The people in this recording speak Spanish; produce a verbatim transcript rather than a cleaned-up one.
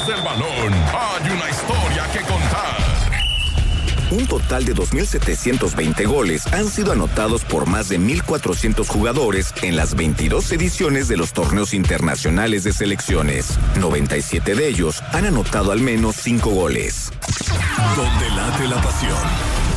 detrás del balón hay una historia que contar. Un total de dos mil setecientos veinte goles han sido anotados por más de mil cuatrocientos jugadores en las veintidós ediciones de los torneos internacionales de selecciones. noventa y siete de ellos han anotado al menos cinco goles. Donde late la pasión.